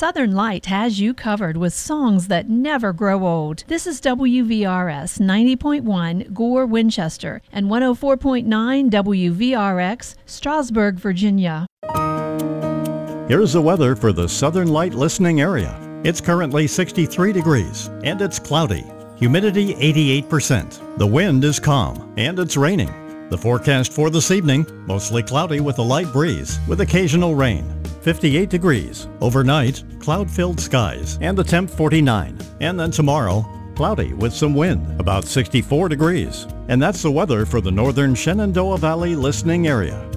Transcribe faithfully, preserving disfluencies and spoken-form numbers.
Southern Light has you covered with songs that never grow old. This is W V R S ninety point one Gore, Winchester, and one oh four point nine W V R X, Strasburg, Virginia. Here's the weather for the Southern Light listening area. It's currently sixty-three degrees, and it's cloudy. Humidity eighty-eight percent. The wind is calm, and it's raining. The forecast for this evening, mostly cloudy with a light breeze, with occasional rain. fifty-eight degrees. Overnight, cloud-filled skies, and the temp forty-nine. And then tomorrow, cloudy with some wind, about sixty-four degrees. And that's the weather for the northern Shenandoah Valley listening area.